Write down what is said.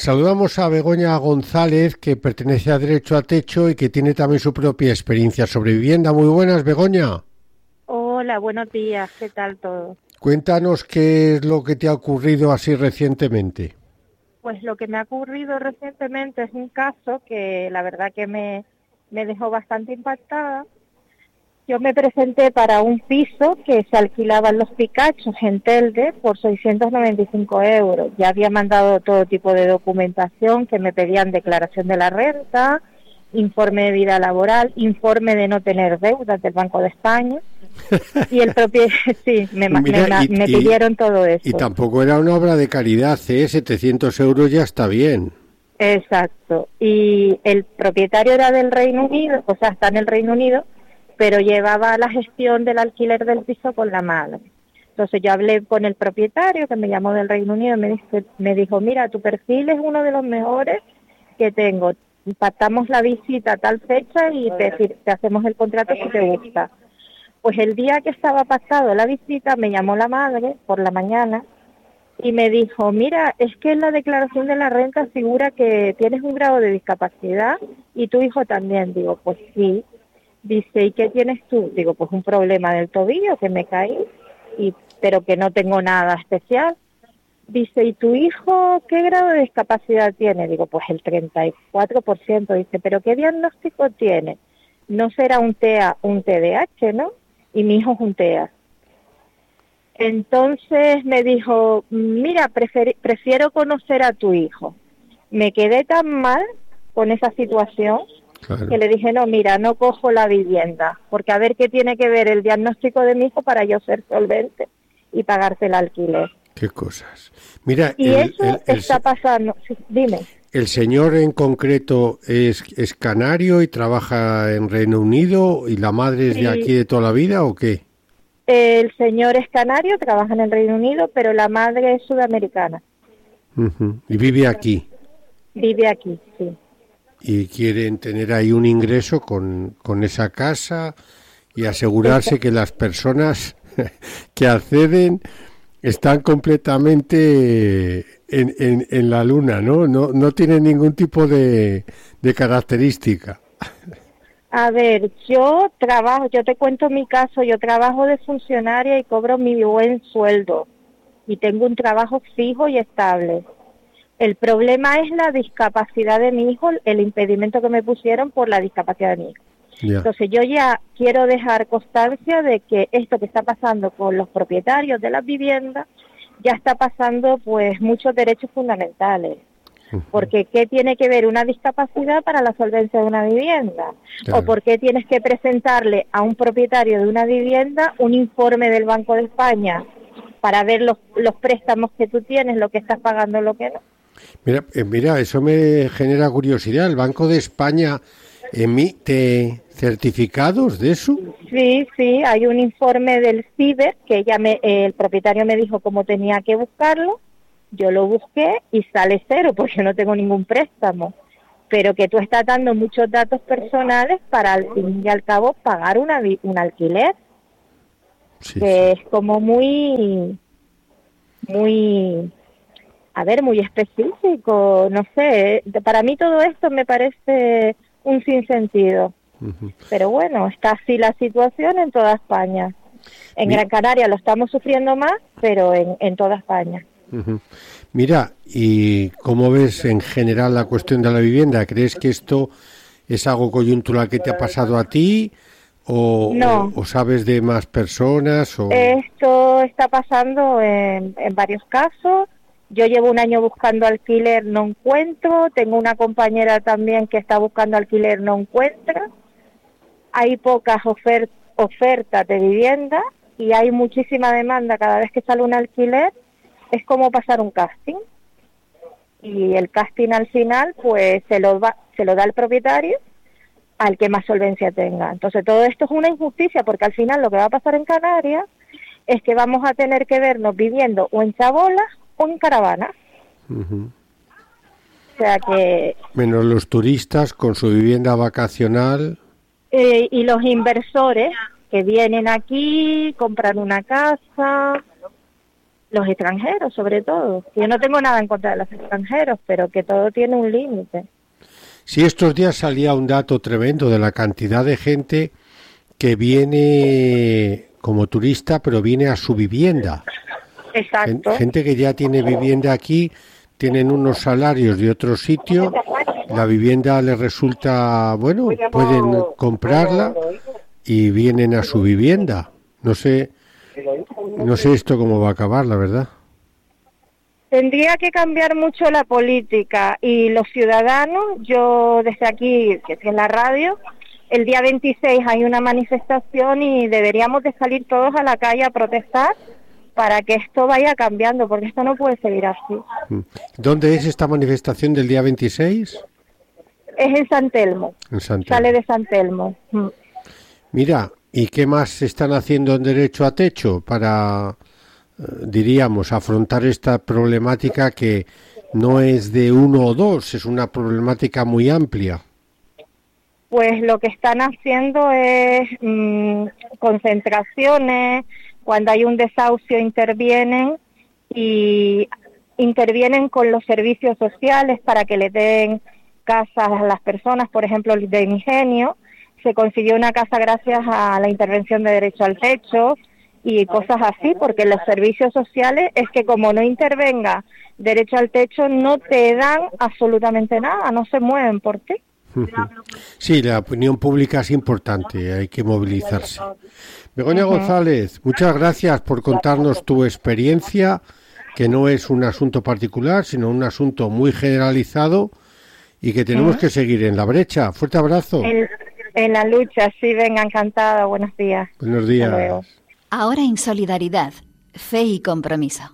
Saludamos a Begoña González, que pertenece a Derecho a Techo y que tiene también su propia experiencia sobre vivienda. Muy buenas, Begoña. Hola, buenos días, ¿qué tal todo? Cuéntanos qué es lo que te ha ocurrido así recientemente. Pues lo que me ha ocurrido recientemente es un caso que la verdad que me dejó bastante impactada. Yo me presenté para un piso que se alquilaba en Los Picachos, en Telde, por 695 euros. Ya había mandado todo tipo de documentación que me pedían declaración de la renta, informe de vida laboral, informe de no tener deudas del Banco de España. Y el propio, sí, Mira, me pidieron todo y eso. tampoco era una obra de caridad, ¿eh? 700 euros ya está bien. Exacto. Y el propietario era del Reino Unido, o sea, está en el Reino Unido, pero llevaba la gestión del alquiler del piso con la madre. Entonces yo hablé con el propietario, que me llamó del Reino Unido, y me dijo, mira, tu perfil es uno de los mejores que tengo. Pactamos la visita a tal fecha y te hacemos el contrato si te gusta. Pues el día que estaba pactado la visita, me llamó la madre por la mañana y me dijo, mira, es que en la declaración de la renta figura que tienes un grado de discapacidad y tu hijo también. Digo, pues sí. Dice, ¿y qué tienes tú? Digo, pues un problema del tobillo, que me caí, pero que no tengo nada especial. Dice, ¿y tu hijo qué grado de discapacidad tiene? Digo, pues el 34%. Dice, ¿pero qué diagnóstico tiene? No será un TEA, un TDAH, ¿no? Y mi hijo es un TEA. Entonces me dijo, mira, prefiero conocer a tu hijo. Me quedé tan mal con esa situación que le dije, no, mira, no cojo la vivienda, porque a ver qué tiene que ver el diagnóstico de mi hijo para yo ser solvente y pagarte el alquiler. Qué cosas. Mira, Y eso está pasando. Sí, dime. el señor en concreto es canario y trabaja en Reino Unido y la madre es de aquí de toda la vida, ¿o qué? El señor es canario, trabaja en el Reino Unido, pero la madre es sudamericana. Y vive aquí. Vive aquí, sí. Y quieren tener ahí un ingreso con esa casa y asegurarse que las personas que acceden están completamente en la luna, ¿no? No tienen ningún tipo de característica. A ver, yo te cuento mi caso, yo trabajo de funcionaria y cobro mi buen sueldo y tengo un trabajo fijo y estable. El problema es la discapacidad de mi hijo, el impedimento que me pusieron por la discapacidad de mi hijo. Ya. Entonces yo ya quiero dejar constancia de que esto que está pasando con los propietarios de las viviendas ya está pasando pues muchos derechos fundamentales. Porque ¿qué tiene que ver una discapacidad para la solvencia de una vivienda? Claro. ¿O por qué tienes que presentarle a un propietario de una vivienda un informe del Banco de España para ver los préstamos que tú tienes, lo que estás pagando, lo que no? Mira, eso me genera curiosidad. ¿El Banco de España emite certificados de eso? Sí, hay un informe del CIBER que el propietario me dijo cómo tenía que buscarlo. Yo lo busqué y sale cero porque no tengo ningún préstamo. Pero que tú estás dando muchos datos personales para al fin y al cabo pagar un alquiler. Sí, Que es como muy específico, no sé. Para mí todo esto me parece un sinsentido. Pero bueno, está así la situación en toda España. En Gran Canaria lo estamos sufriendo más, pero en toda España. Mira, ¿y cómo ves en general la cuestión de la vivienda? ¿Crees que esto es algo coyuntural que te ha pasado a ti No. o sabes de más personas? Esto está pasando en varios casos. Yo llevo un año buscando alquiler, no encuentro. Tengo una compañera también que está buscando alquiler, no encuentra. Hay pocas ofertas de vivienda y hay muchísima demanda. Cada vez que sale un alquiler es como pasar un casting. Y el casting al final pues se lo da el propietario al que más solvencia tenga. Entonces todo esto es una injusticia porque al final lo que va a pasar en Canarias es que vamos a tener que vernos viviendo o en chabolas o en caravanas. O sea que... Menos los turistas con su vivienda vacacional. Y los inversores que vienen aquí, compran una casa, los extranjeros sobre todo. Yo no tengo nada en contra de los extranjeros, pero que todo tiene un límite. Sí, estos días salía un dato tremendo de la cantidad de gente que viene como turista, pero viene a su vivienda. Exacto. Gente que ya tiene vivienda aquí, tienen unos salarios de otro sitio, la vivienda les resulta, bueno, pueden comprarla y vienen a su vivienda. No sé esto cómo va a acabar, la verdad. Tendría que cambiar mucho la política y los ciudadanos. Yo desde aquí, que estoy en la radio, el día 26 hay una manifestación y deberíamos de salir todos a la calle a protestar para que esto vaya cambiando, porque esto no puede seguir así. ¿Dónde es esta manifestación del día 26? Es en San Telmo. En San Telmo. Sale de San Telmo. Mira, ¿y qué más están haciendo en Derecho a Techo para, diríamos, afrontar esta problemática que no es de uno o dos, es una problemática muy amplia? Pues lo que están haciendo es concentraciones, cuando hay un desahucio intervienen con los servicios sociales para que le den casas a las personas, por ejemplo, de Ingenio. Se consiguió una casa gracias a la intervención de Derecho al Techo y cosas así, porque los servicios sociales es que como no intervenga Derecho al Techo no te dan absolutamente nada, no se mueven por ti. Sí, la opinión pública es importante, hay que movilizarse. Begoña González, muchas gracias por contarnos tu experiencia, que no es un asunto particular, sino un asunto muy generalizado y que tenemos que seguir en la brecha. Fuerte abrazo. En la lucha, sí, venga, encantada, buenos días. Buenos días. Hasta luego. Ahora en Solidaridad, Fe y Compromiso.